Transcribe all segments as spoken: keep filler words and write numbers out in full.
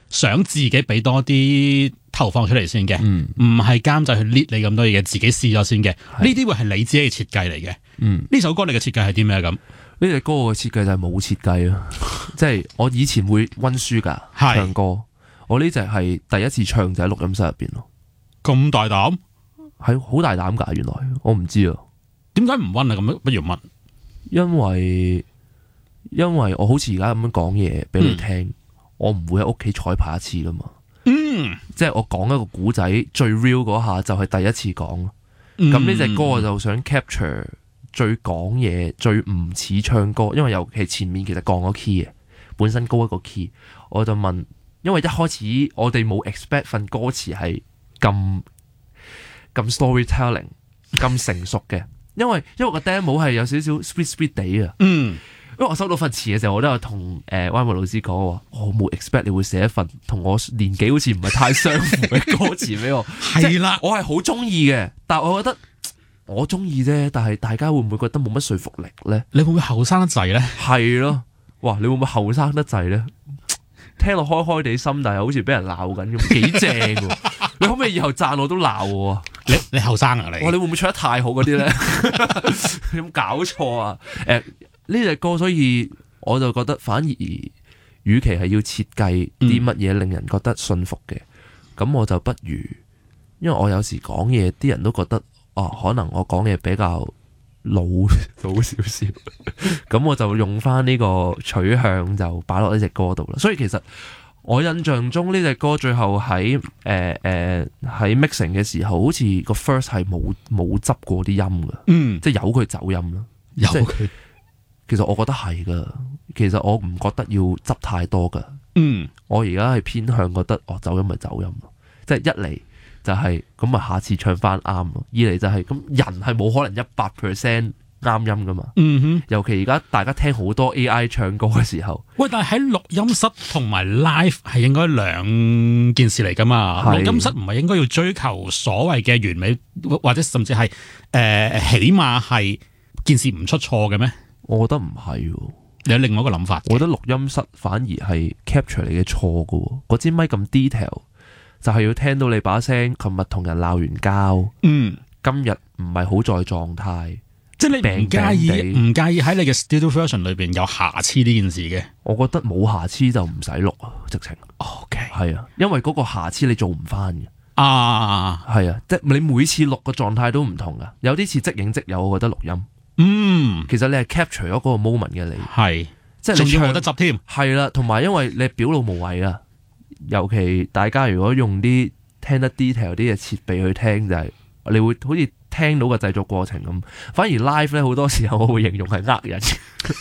想自己俾多啲投放出嚟先嘅，唔係監製去 lead 你咁多嘢，自己試咗先嘅。呢啲會係你自己嘅設計嚟嘅。呢、嗯、首歌你嘅設計係啲咩咁？ 呢隻歌嘅設計就係冇設計咯，即係我以前會溫書噶唱歌，我呢隻係第一次唱就喺錄音室入邊咯。 咁大膽？ 係好大膽噶，原來我唔知啊。點解唔溫啊？咁不如溫？ 因為因為我好似而家咁樣講嘢俾你聽，嗯、我唔會喺屋企彩排一次噶嘛。嗯，即係我講一個古仔最 real 嗰下就係第一次講。咁呢隻歌我就想 capture。最講嘢最唔似唱歌，因為尤其前面其實降咗 key 嘅，本身高一個 key， 我就問，因為一開始我哋冇 expect 份歌詞係咁咁 storytelling 咁成熟嘅，因為因為個 demo 係有少少 sweet sweet 地啊，嗯，因為我收到份詞嘅時候，我都有同誒灣木老師講話，我冇 expect 你會寫一份同我年紀好似唔係太相符嘅歌詞俾我，係啦，我係好中意嘅，但係我覺得。我中意啫，但係大家會唔會覺得冇乜說服力咧？ 你會唔會後生得滯咧？ 係咯，哇！你會唔會後生得滯咧？聽落開開地心，但係好似俾人鬧緊咁，幾正喎！你可唔可以以後讚我都鬧我？ 你你後生啊你？ 哇！你會唔會唱得太好嗰啲咧？有冇搞錯啊？誒、呃，呢隻歌，所以我就覺得反而，與其係要設計啲乜嘢令人覺得信服嘅，咁、嗯、我就不如，因為我有時講嘢，啲人都覺得。哦，可能我講嘢比較老老少少，咁我就用翻呢個取向就擺落呢隻歌度啦。所以其實我印象中呢隻歌最後喺誒誒喺 mixing 嘅時候，好似個 first 係冇冇執過啲音噶，嗯，即係由佢走音咯，由佢。其實我覺得係噶，其實我唔覺得要執太多噶，嗯，我而家係偏向覺得哦走音咪走音咯，即係一嚟。就係咁啊！下次唱翻啱咯。二嚟就係、是、咁，人係冇可能一百 percent 啱音噶嘛。嗯哼。尤其而家大家聽好多 A I 唱歌嘅時候，喂，但係喺錄音室同埋 live 係應該兩件事嚟噶嘛。錄音室唔係應該要追求所謂嘅完美，或者甚至係誒、呃、起碼係件事唔出錯嘅咩？我覺得唔係喎。你有另外一個諗法？我覺得錄音室反而係 capture 你嘅錯噶。嗰支咪咁 detail。就係要聽到你把聲，琴日同人鬧完交，嗯，今日唔係好在狀態，即係你唔介意唔介意喺你嘅 studio version 裏邊有瑕疵呢件事嘅？我覺得冇瑕疵就唔使錄啊，直情。OK，係啊，因為嗰個瑕疵你做唔翻嘅啊，係啊，即係你每次錄個狀態都唔同噶，有啲似即影即有，我覺得錄音，嗯，其實你係 capture 咗嗰個 moment 嘅你，係，即係你仲要冇得執添，係啦，同埋因為你表露無遺啊。尤其大家如果用啲聽得 detail 啲嘅設備去聽，就係、是、你會好似聽到個製作過程咁。反而 live 咧好多時候我會形容係呃人。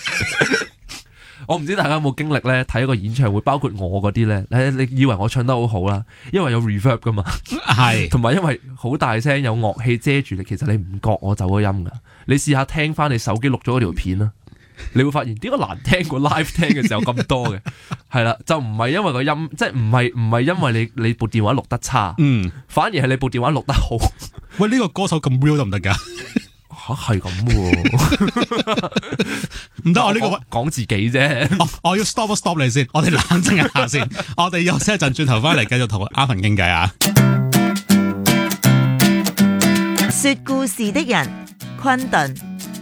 我唔知大家有冇經歷咧睇一個演唱會，包括我嗰啲咧，你你以為我唱得好好啦，因為有 reverb 噶嘛，係，同埋因為好大聲有樂器遮住你，其實你唔覺我走咗音噶。你試下聽翻你手機錄咗嗰條片啦。你會發現點解難聽過 live 聽嘅時候咁多嘅？係啦，就唔係因為個音，即係唔係唔係因為你你部電話錄得差，嗯，反而係你部電話錄得好。喂，呢個歌手咁 real 得唔得噶？吓，係咁喎，唔得，我呢個講自己啫。我我要 stop 一 stop 你先，我哋冷靜一下先，我哋休息一陣，轉頭翻嚟繼續同阿凡傾偈啊！ 說故事的人，昆頓。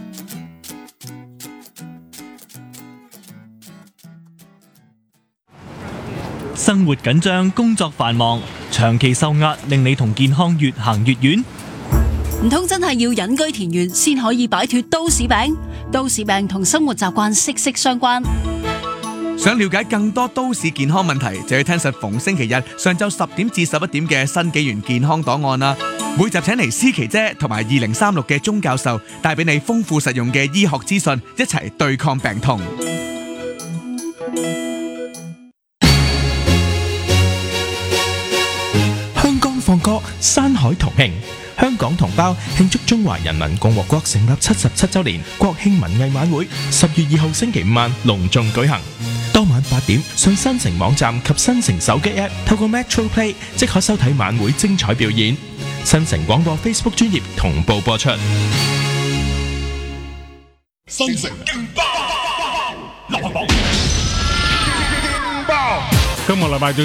生活緊張，工作繁忙，長期受壓，令你同健康越行越遠。 唔通真係要隱居田園先可以擺脫都市病？都市病同生活習慣息息相關。 想了解更多都市健康問題，就要聽實逢星期日上晝十點至十一點嘅新紀元健康檔案啦。每集請嚟思琪姐同埋二零三六嘅鐘教授，帶俾你豐富實用嘅醫學資訊，一齊對抗病痛。 放歌山海同慶，香港同胞慶祝中華人民共和國成立七十七週年國慶文藝晚會，十月二號星期五晚隆重舉行。當晚八點上新城網站及新城手機 App， 透過 Metro Play 即可收睇晚會精彩表演。新城廣播 Facebook 專頁同步播出。 新城勁爆，流行榜勁爆， 今個禮拜